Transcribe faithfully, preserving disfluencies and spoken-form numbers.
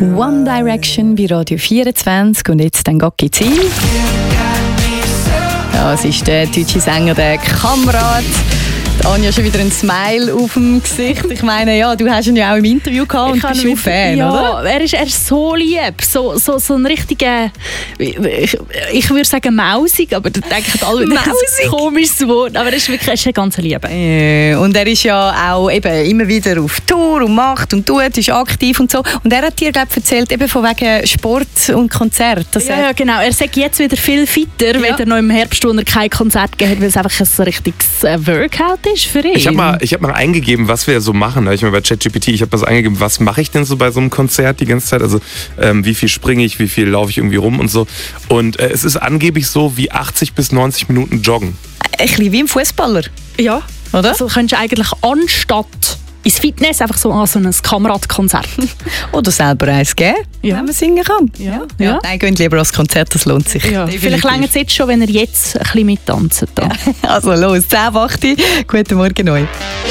One Direction bei Radio vierundzwanzig und jetzt dann geht es rein. Das ist der deutsche Sänger, der Kamerad. Anja, schon wieder ein Smile auf dem Gesicht. Ich meine, ja, du hast ihn ja auch im Interview gehabt und bist schon Fan, ja, oder? Er ist, er ist so lieb, so, so, so ein richtiger, ich, ich würde sagen mausig, aber da denken alle, das ist ein komisches Wort, aber er ist wirklich er ist ein ganz Liebe. Äh, und er ist ja auch eben immer wieder auf Tour und macht und tut, ist aktiv und so. Und er hat dir, glaube ich, erzählt, eben von wegen Sport und Konzert. Dass ja, er ja, genau. Er sagt jetzt wieder viel fitter, ja. wenn er noch im Herbst, wo er kein Konzert gegeben hat, weil es einfach ein richtiges Workout ist für ihn. Ich habe mal, ich hab mal eingegeben, was wir so machen. Ich habe mal bei ChatGPT, ich habe mal so eingegeben, was mache ich denn so bei so einem Konzert die ganze Zeit? Also ähm, wie viel springe ich, wie viel laufe ich irgendwie rum und so. Und äh, es ist angeblich so wie achtzig bis neunzig Minuten joggen. Ein bisschen wie ein Fußballer. Ja, oder? Also könntest du eigentlich anstatt ins Fitness einfach so an so ein Kameradkonzert. Oder selber eins geben, ja. wenn man singen kann. Ja. Ja. Ja. Nein, geht lieber ans Konzert, das lohnt sich. Ja. Vielleicht reicht es jetzt schon, wenn ihr jetzt ein bisschen mittanzt. Also los, zehn, acht. Guten Morgen euch.